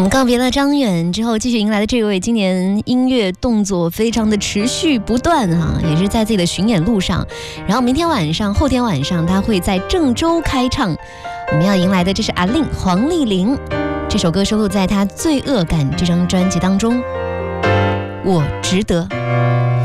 我们告别了张远之后，继续迎来的这位今年音乐动作非常的持续不断啊，也是在自己的巡演路上。然后明天晚上、后天晚上，他会在郑州开唱。我们要迎来的这是阿令黄丽玲，这首歌收录在他《罪恶感》这张专辑当中，我值得。